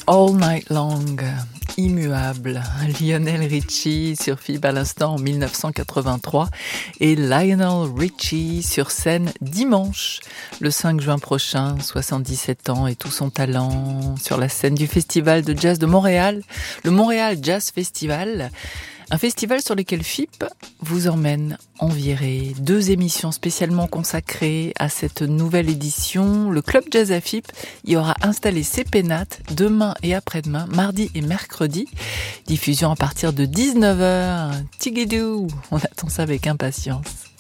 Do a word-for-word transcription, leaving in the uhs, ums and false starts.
All Night Long, immuable. Lionel Richie sur F I B à l'instant en dix-neuf cent quatre-vingt-trois et Lionel Richie sur scène dimanche, le cinq juin prochain, soixante-dix-sept ans et tout son talent sur la scène du Festival de Jazz de Montréal, le Montréal Jazz Festival. Un festival sur lequel F I P vous emmène en virée. Deux émissions spécialement consacrées à cette nouvelle édition. Le Club Jazz à F I P y aura installé ses pénates demain et après-demain, mardi et mercredi. Diffusion à partir de dix-neuf heures. Tigidou, on attend ça avec impatience.